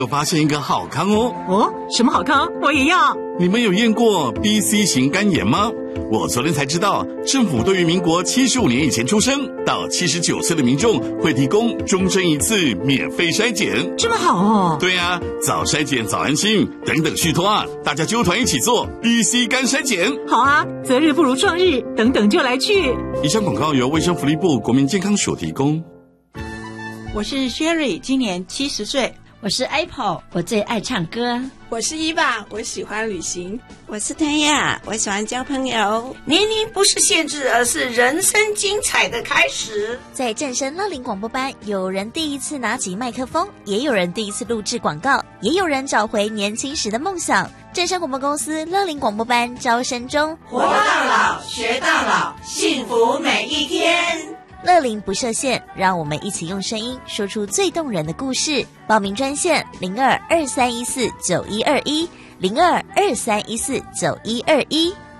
我发现一个好康哦！ 哦，什么好康？我也要。 你们有验过 BC 型肝炎吗？我昨天才知道，政府对于民国75年以前出生到79岁的民众会提供终身一次免费筛检。 这么好哦？ 对啊，早筛检早安心，等等续托啊，大家揪团一起做 BC 肝筛检。 好啊，择日不如撞日，等等就来去。 以上广告由卫生福利部国民健康署提供。 我是 Sherry， 今年70岁。 我是 Apple， 我最爱唱歌。 我是伊娃，我喜欢旅行。 我是谭雅，我喜欢交朋友。 年龄不是限制，而是人生精彩的开始。 在正声乐龄广播班，有人第一次拿起麦克风，也有人第一次录制广告，也有人找回年轻时的梦想。正声广播公司乐龄广播班招生中， 活到老，学到老，幸福每一天。 乐龄不设限，让我们一起用声音说出最动人的故事。报名专线0223149121，0223149121。